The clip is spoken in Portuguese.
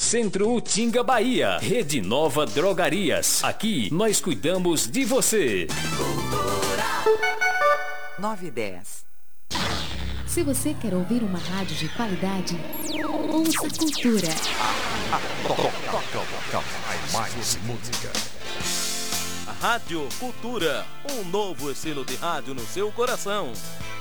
Centro Utinga, Bahia. Rede Nova Drogarias. Aqui nós cuidamos de você. 9:10. Se você quer ouvir uma rádio de qualidade, ouça Cultura. Mais música. Rádio Cultura, um novo estilo de rádio no seu coração.